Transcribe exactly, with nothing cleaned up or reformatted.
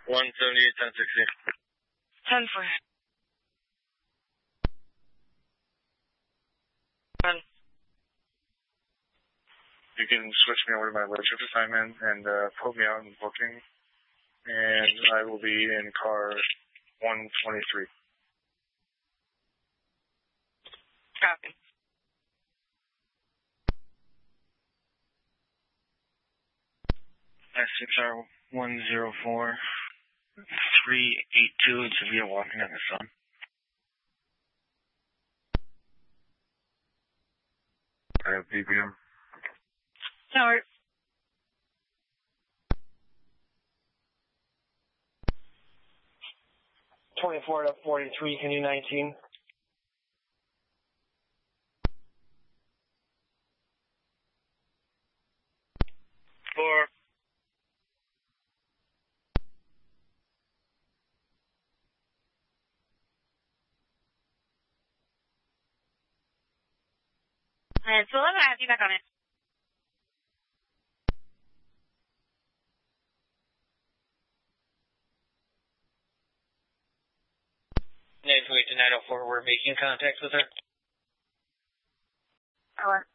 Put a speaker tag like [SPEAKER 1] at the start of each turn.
[SPEAKER 1] one seventy-eight, ten sixty.
[SPEAKER 2] ten four. Run.
[SPEAKER 1] You can switch me over to my late shift assignment and uh, put me out in booking, and I will be in car one twenty-three.
[SPEAKER 2] Copy.
[SPEAKER 3] S six R one zero four three eight two, it's Sevilla walking in the sun.
[SPEAKER 1] I have B P M.
[SPEAKER 2] Tower.
[SPEAKER 4] twenty-four to forty-three, can you nineteen?
[SPEAKER 1] Four.
[SPEAKER 2] And so eleven, I have you back on it.
[SPEAKER 5] nine two eight to nine oh four, we're making contact with her.
[SPEAKER 2] Hour.